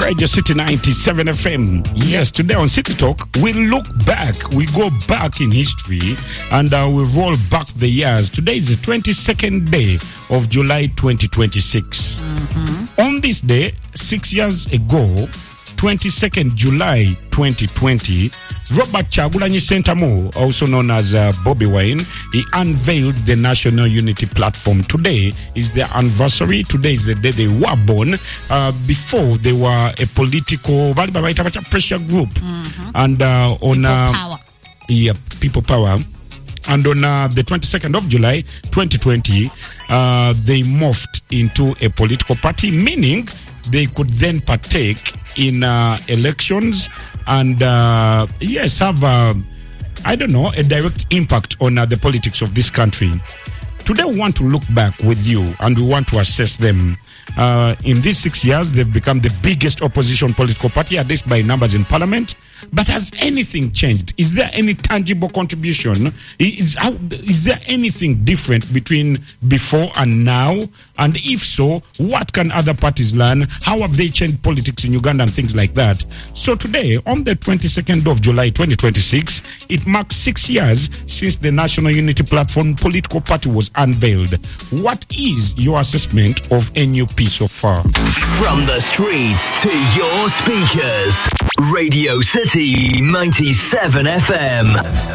Radio City 97 FM. Yes, today on City Talk, we look back. We go back in history and we roll back the years. Today is the 22nd day of July 2026. On this day, 6 years ago, 22nd July 2020, Robert Kyagulanyi Ssentamu, also known as Bobby Wine, he unveiled the National Unity Platform. Today is their anniversary. Today is the day they were born. Before, they were a political pressure group. And on People Power. And on the 22nd of July 2020, they morphed into a political party, meaning they could then partake in elections and have a direct impact on the politics of this country. Today we want to look back with you and we want to assess them. In these 6 years, they've become the biggest opposition political party, at least by numbers in parliament. But has anything changed? Is there any tangible contribution? Is there anything different between before and now? And if so, what can other parties learn? How have they changed politics in Uganda and things like that? So today, on the 22nd of July 2026, it marks 6 years since the National Unity Platform political party was unveiled. What is your assessment of NUP so far? From the streets to your speakers, Radio City 97 FM.